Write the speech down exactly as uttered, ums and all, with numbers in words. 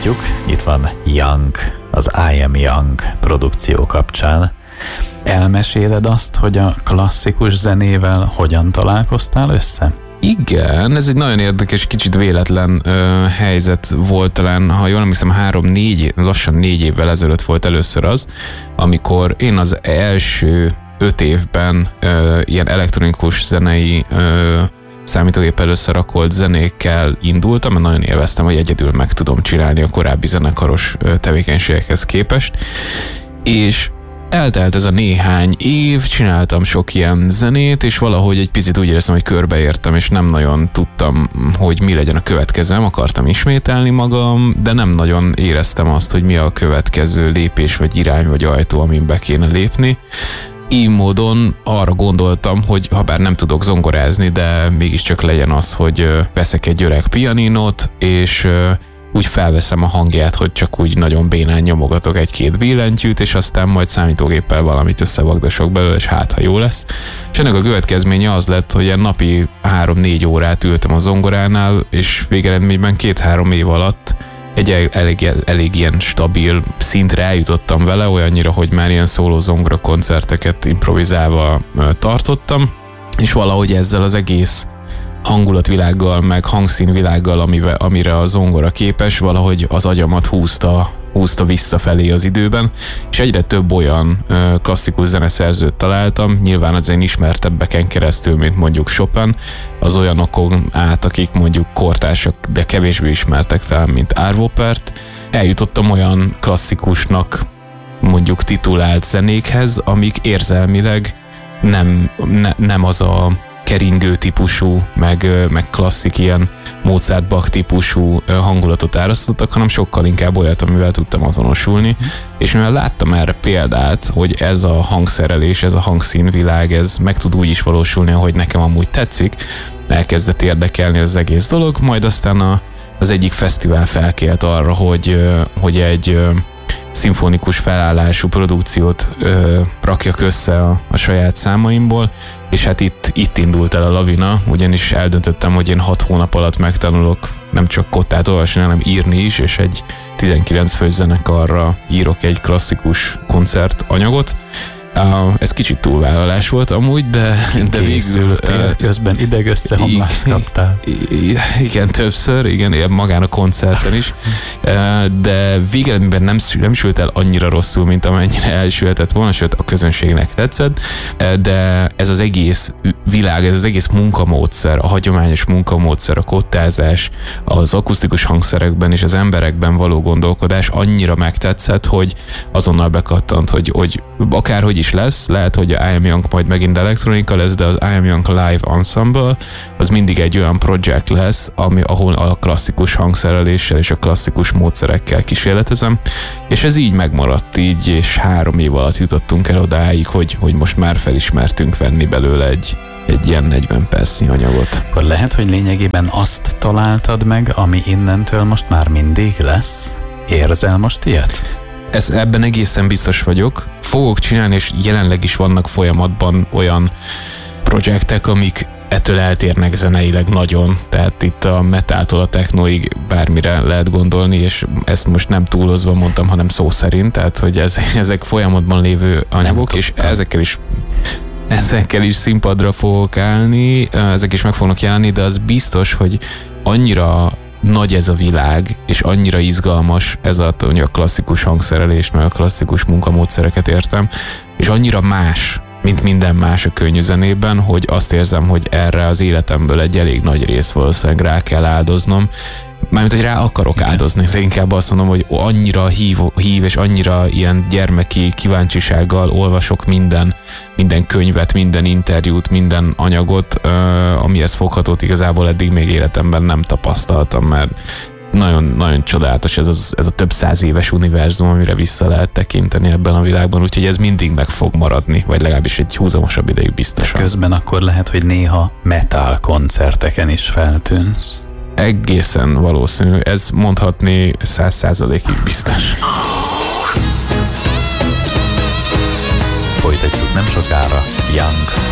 folytatjuk. Itt van Young, az I Am Young produkció kapcsán. Elmeséled azt, hogy a klasszikus zenével hogyan találkoztál össze? Igen, ez egy nagyon érdekes, kicsit véletlen ö, helyzet volt talán, ha jól emlékszem, három-négy, lassan négy évvel ezelőtt volt először az, amikor én az első öt évben ö, ilyen elektronikus zenei ö, számítógép először rakolt zenékkel indultam, mert nagyon élveztem, hogy egyedül meg tudom csinálni a korábbi zenekaros ö, tevékenységekhez képest, és eltelt ez a néhány év, csináltam sok ilyen zenét, és valahogy egy picit úgy éreztem, hogy körbeértem, és nem nagyon tudtam, hogy mi legyen a következő. Nem akartam ismételni magam, de nem nagyon éreztem azt, hogy mi a következő lépés, vagy irány, vagy ajtó, amin be kéne lépni. Így módon arra gondoltam, hogy ha bár nem tudok zongorázni, de mégiscsak legyen az, hogy veszek egy öreg pianinót, és úgy felveszem a hangját, hogy csak úgy nagyon bénán nyomogatok egy-két billentyűt, és aztán majd számítógéppel valamit összevagdosok belőle, és hát, ha jó lesz. És ennek a következménye az lett, hogy ilyen napi három-négy órát ültem a zongoránál, és végeredményben két-három év alatt egy elég, elég ilyen stabil szintre eljutottam vele, olyannyira, hogy már ilyen szóló zongora koncerteket improvizálva tartottam, és valahogy ezzel az egész hangulatvilággal, meg hangszínvilággal, amivel, amire a zongora képes, valahogy az agyamat húzta, húzta visszafelé az időben, és egyre több olyan ö, klasszikus zeneszerzőt találtam, nyilván az én ismertebbeken keresztül, mint mondjuk Chopin, az olyanokon át, akik mondjuk kortársak, de kevésbé ismertek talán, mint Arvo Pärt. Eljutottam olyan klasszikusnak mondjuk titulált zenékhez, amik érzelmileg nem, ne, nem az a keringő típusú, meg, meg klasszik ilyen Mozart Bach típusú hangulatot árasztottak, hanem sokkal inkább olyat, amivel tudtam azonosulni. Mm. És mivel láttam erre példát, hogy ez a hangszerelés, ez a hangszínvilág, ez meg tud úgy is valósulni, ahogy nekem amúgy tetszik, elkezdett érdekelni az egész dolog, majd aztán a, az egyik fesztivál felkért arra, hogy, hogy egy szimfonikus felállású produkciót ö, rakjak össze a, a saját számaimból, és hát itt, itt indult el a lavina, ugyanis eldöntöttem, hogy én hat hónap alatt megtanulok nem csak kottát olvasni, hanem írni is, és egy tizenkilenc fős zenekarra írok egy klasszikus koncertanyagot. Uh, ez kicsit túlvállalás volt amúgy, de, de végül... Uh, közben ideg-összeomlást kaptál. Igen, többször, igen, magán a koncerten is, uh, de végeredményben nem, nem sült el annyira rosszul, mint amennyire elsülhetett volna, sőt a közönségnek tetszett, uh, de ez az egész világ, ez az egész munkamódszer, a hagyományos munkamódszer, a kottázás, az akusztikus hangszerekben és az emberekben való gondolkodás annyira megtetszett, hogy azonnal bekattant, hogy, hogy akárhogy is lesz, lehet, hogy a I Am Young majd megint elektronika lesz, de az I Am Young Live Ensemble az mindig egy olyan projekt lesz, ami, ahol a klasszikus hangszereléssel és a klasszikus módszerekkel kísérletezem, és ez így megmaradt így, és három év alatt jutottunk el odáig, hogy, hogy most már felismertünk venni belőle egy, egy ilyen negyven percnyi anyagot. Akkor lehet, hogy lényegében azt találtad meg, ami innentől most már mindig lesz? Érzel most ilyet? Ez, ebben egészen biztos vagyok. Fogok csinálni, és jelenleg is vannak folyamatban olyan projektek, amik ettől eltérnek zeneileg nagyon. Tehát itt a metáltól a technoig bármire lehet gondolni, és ezt most nem túlozva mondtam, hanem szó szerint. Tehát, hogy ez, ezek folyamatban lévő anyagok, és ezekkel is ezekkel is színpadra fogok állni, ezek is meg fognak jelenni, de az biztos, hogy annyira nagy ez a világ, és annyira izgalmas ez a, a klasszikus hangszerelést, meg a klasszikus munkamódszereket értem, és annyira más, mint minden más a könnyű zenében, hogy azt érzem, hogy erre az életemből egy elég nagy rész valószínűleg rá kell áldoznom. Mármint, hogy rá akarok áldozni, de inkább azt mondom, hogy annyira hív, hív és annyira ilyen gyermeki kíváncsisággal olvasok minden, minden könyvet, minden interjút, minden anyagot, amihez foghatót igazából eddig még életemben nem tapasztaltam, mert nagyon, nagyon csodálatos ez, az, ez a több száz éves univerzum, amire vissza lehet tekinteni ebben a világban, úgyhogy ez mindig meg fog maradni, vagy legalábbis egy húzamosabb ideig biztosan. Közben akkor lehet, hogy néha metal koncerteken is feltűnsz. Egészen valószínű, ez mondhatni száz százalékig biztos. Folytatjuk nem sokára, Young.